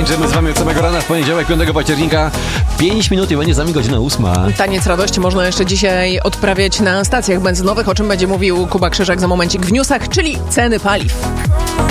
Tańczymy z wami od samego rana w poniedziałek, 5 października. 5 minut i będzie z nami godzina 8. Taniec radości można jeszcze dzisiaj odprawiać na stacjach benzynowych, o czym będzie mówił Kuba Krzyżak za momencik w newsach, czyli ceny paliw.